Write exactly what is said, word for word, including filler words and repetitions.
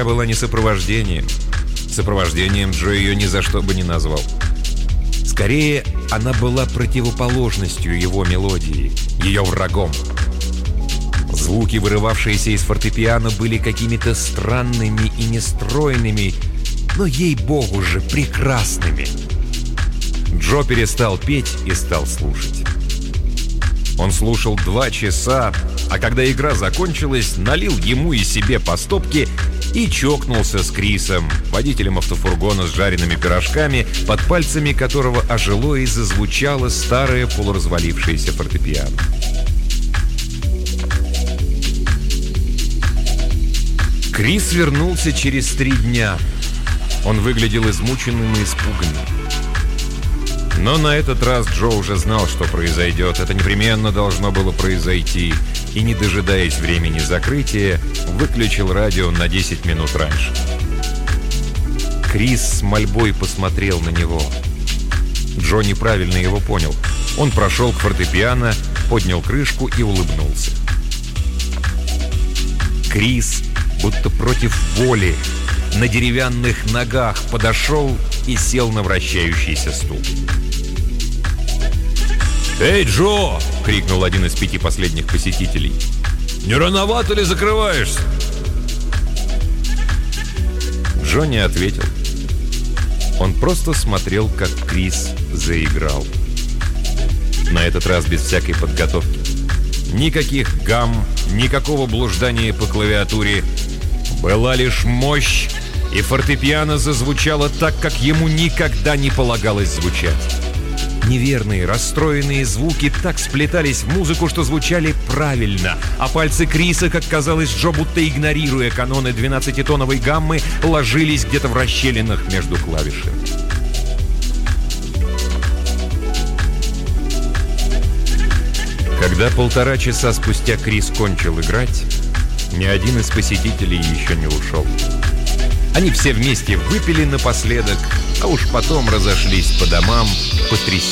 игра была не сопровождением. Сопровождением Джо ее ни за что бы не назвал. Скорее, она была противоположностью его мелодии, ее врагом. Звуки, вырывавшиеся из фортепиано, были какими-то странными и нестройными, но, ей-богу же, прекрасными. Джо перестал петь и стал слушать. Он слушал два часа, а когда игра закончилась, налил ему и себе по стопке и чокнулся с Крисом, водителем автофургона с жареными пирожками, под пальцами которого ожило и зазвучало старое полуразвалившееся фортепиано. Крис вернулся через три дня. Он выглядел измученным и испуганным. Но на этот раз Джо уже знал, что произойдет. Это непременно должно было произойти. И, не дожидаясь времени закрытия, выключил радио на десять минут раньше. Крис с мольбой посмотрел на него. Джо неправильно его понял. Он прошел к фортепиано, поднял крышку и улыбнулся. Крис, будто против воли, на деревянных ногах подошел и сел на вращающийся стул. «Эй, Джо!» — крикнул один из пяти последних посетителей. «Не рановато ли закрываешься?» Джо не ответил. Он просто смотрел, как Крис заиграл. На этот раз без всякой подготовки. Никаких гамм, никакого блуждания по клавиатуре. Была лишь мощь, и фортепиано зазвучало так, как ему никогда не полагалось звучать. Неверные, расстроенные звуки так сплетались в музыку, что звучали правильно, а пальцы Криса, как казалось Джо, будто игнорируя каноны двенадцатитоновой гаммы, ложились где-то в расщелинах между клавишами. Когда полтора часа спустя Крис кончил играть, ни один из посетителей еще не ушел. Они все вместе выпили напоследок, а уж потом разошлись по домам, потрясенные.